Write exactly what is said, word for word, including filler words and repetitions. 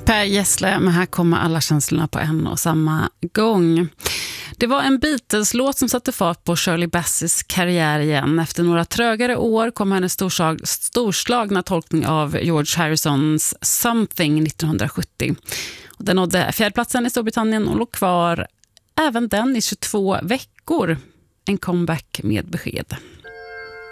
Per Gessle, men här kommer alla känslorna på en och samma gång. Det var en Beatles-låt som satte fart på Shirley Bassey's karriär igen. Efter några trögare år kom hennes storslag, storslagna tolkning av George Harrisons Something nittonhundrasjuttio. Och den nådde fjärdeplatsen i Storbritannien och låg kvar även den i tjugotvå veckor. En comeback med besked.